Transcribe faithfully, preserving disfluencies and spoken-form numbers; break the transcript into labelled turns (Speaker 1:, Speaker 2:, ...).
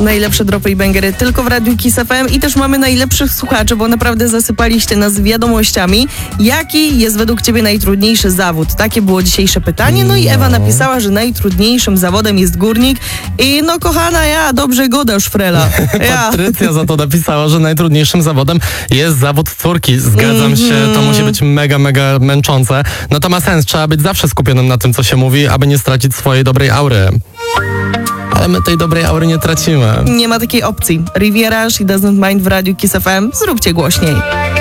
Speaker 1: Najlepsze dropy i bangery tylko w Radiu Kiss F M i też mamy najlepszych słuchaczy, bo naprawdę zasypaliście nas wiadomościami. Jaki jest według ciebie najtrudniejszy zawód? Takie było dzisiejsze pytanie. No i Ewa napisała, że najtrudniejszym zawodem jest górnik. I no kochana, ja dobrze godasz, Frela. Ja.
Speaker 2: Patrycja za to napisała, że najtrudniejszym zawodem jest zawód córki. Zgadzam się, to musi być mega, mega męczące. No to ma sens, trzeba być zawsze skupionym na tym, co się mówi, aby nie stracić swojej dobrej aury. Ale my tej dobrej aury nie tracimy.
Speaker 1: Nie ma takiej opcji. Riviera, She Doesn't Mind w Radiu Kiss F M. Zróbcie głośniej.